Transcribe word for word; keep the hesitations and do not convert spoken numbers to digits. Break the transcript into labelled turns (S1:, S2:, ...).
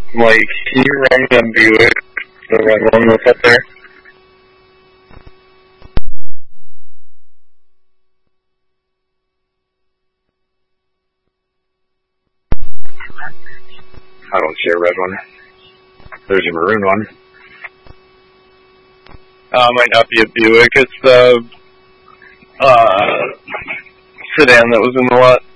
S1: Mike, can you run the Buick, the red one that's up there?
S2: I don't see a red one. There's a maroon one.
S1: Uh, it might not be a Buick. It's the uh, sedan that was in the lot.